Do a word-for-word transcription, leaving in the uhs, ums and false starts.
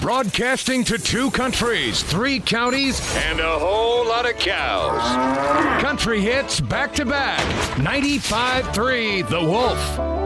Broadcasting to two countries, three counties, and a whole lot of cows. Country hits back to back. ninety-five point three The Wolf.